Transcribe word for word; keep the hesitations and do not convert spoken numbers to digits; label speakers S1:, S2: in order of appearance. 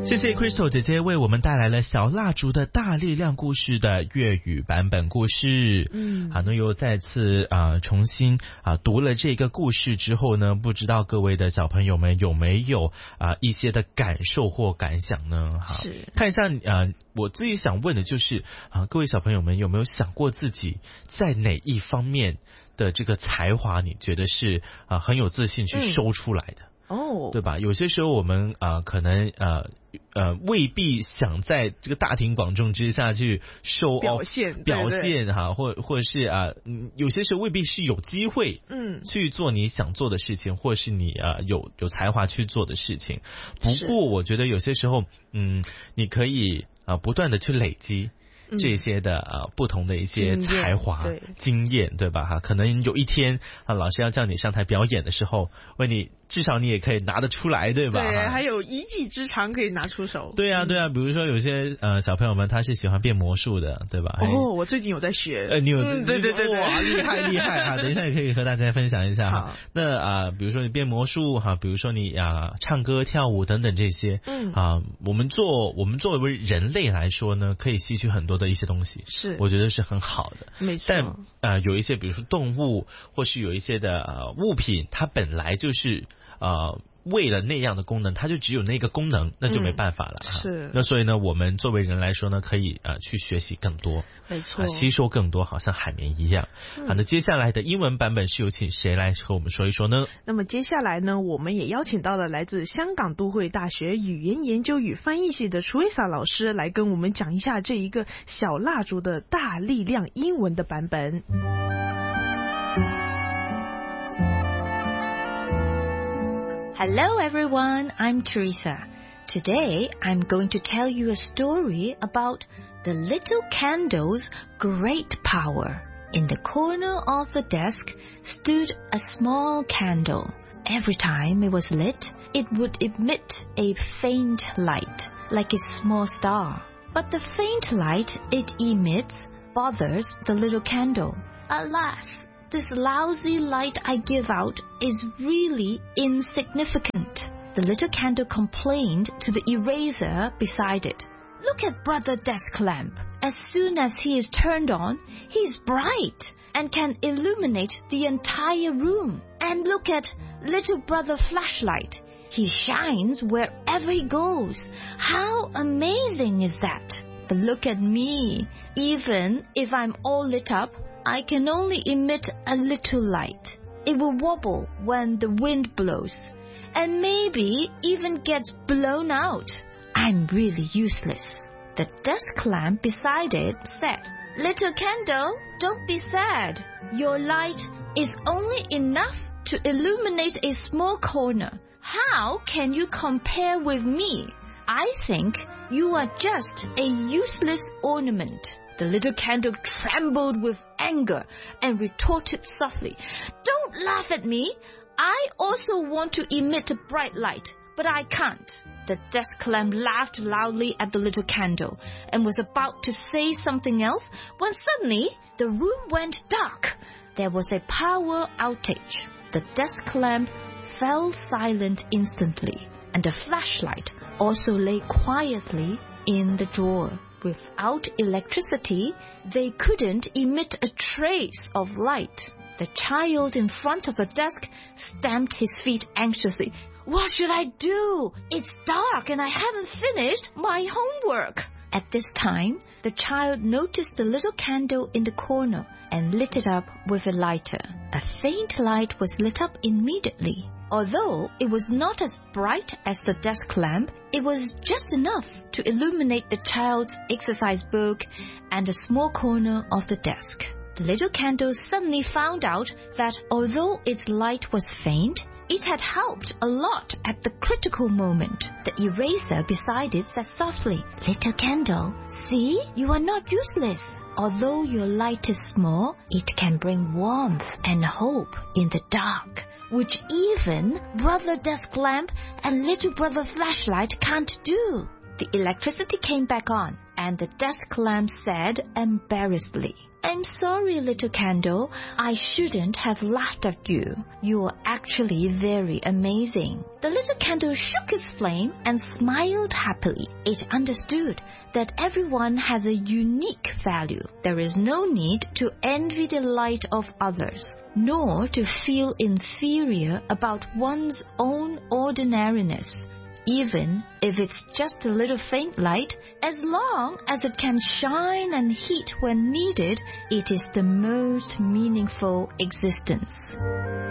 S1: 谢谢 Crystal 姐姐为我们带来了小蜡烛的大力量故事的粤语版本故事。嗯，好，那又再次啊、呃、重新啊、呃、读了这个故事之后呢，不知道各位的小朋友们有没有啊、呃、一些的感受或感想呢？好，看一下啊、呃，我自己想问的就是啊、呃，各位小朋友们有没有想过自己在哪一方面的这个才华，你觉得是啊、呃、很有自信去show出来的？哦、oh. ，对吧？有些时候我们啊、呃，可能呃呃未必想在这个大庭广众之下去 show off
S2: 表现
S1: 表现哈，或或者是啊、呃，有些时候未必是有机会嗯去做你想做的事情，或是你啊、呃、有有才华去做的事情。不过我觉得有些时候嗯，你可以啊、呃、不断的去累积。这些的呃不同的一些才华经验 对, 经验对吧哈？可能有一天啊老师要叫你上台表演的时候，问你至少你也可以拿得出来对吧？
S2: 对，还有一技之长可以拿出手。
S1: 对啊对啊，比如说有些呃小朋友们他是喜欢变魔术的对吧？
S2: 哦，我最近有在学。
S1: 呃，你有、
S2: 嗯、对对对对，
S1: 哇，厉害厉害啊！等一下也可以和大家分享一下哈。那啊、呃，比如说你变魔术哈，比如说你啊唱歌跳舞等等这些，嗯啊，我们做我们作为人类来说呢，可以吸取很多的一些东西。是，我觉得是很好的，
S2: 没错。
S1: 但啊、呃，有一些比如说动物，或是有一些的呃物品，它本来就是呃为了那样的功能，它就只有那个功能，那就没办法了。嗯、是。那所以呢，我们作为人来说呢，可以呃去学习更多，
S2: 没错、
S1: 呃，吸收更多，好像海绵一样。嗯、好，那接下来的英文版本是有请谁来和我们说一说呢？
S2: 那么接下来呢，我们也邀请到了来自香港都会大学语言研究与翻译系的 Teresa 老师来跟我们讲一下这一个小蜡烛的大力量英文的版本。
S3: Hello everyone, I'm Teresa. Today I'm going to tell you a story about the little candle's great power. In the corner of the desk stood a small candle. Every time it was lit, it would emit a faint light, like a small star. But the faint light it emits bothers the little candle. Alas!This lousy light I give out is really insignificant. The little candle complained to the eraser beside it. Look at Brother Desk Lamp. As soon as he is turned on, he is bright and can illuminate the entire room. And look at Little Brother Flashlight. He shines wherever he goes. How amazing is that? But look at me. Even if I'm all lit up,I can only emit a little light. It will wobble when the wind blows, and maybe even gets blown out. I'm really useless. The desk lamp beside it said, Little candle, don't be sad. Your light is only enough to illuminate a small corner. How can you compare with me? I think you are just a useless ornament.The little candle trembled with anger and retorted softly, Don't laugh at me. I also want to emit a bright light, but I can't. The desk lamp laughed loudly at the little candle and was about to say something else when suddenly the room went dark. There was a power outage. The desk lamp fell silent instantly, and the flashlight also lay quietly in the drawer.Without electricity, they couldn't emit a trace of light. The child in front of the desk stamped his feet anxiously. What should I do? It's dark and I haven't finished my homework. At this time, the child noticed the little candle in the corner and lit it up with a lighter. A faint light was lit up immediately.Although it was not as bright as the desk lamp, it was just enough to illuminate the child's exercise book and a small corner of the desk. The little candle suddenly found out that although its light was faint, it had helped a lot at the critical moment. The eraser beside it said softly, Little candle, see, you are not useless. Although your light is small, it can bring warmth and hope in the dark.Which even Brother Desk Lamp and Little Brother Flashlight can't do. The electricity came back on, And the desk lamp said embarrassedly, I'm sorry, little candle. I shouldn't have laughed at you. You're actually very amazing. The little candle shook its flame and smiled happily. It understood that everyone has a unique value. There is no need to envy the light of others, nor to feel inferior about one's own ordinariness. Even if it's just a little faint light, as long as it can shine and heat when needed, it is the most meaningful existence.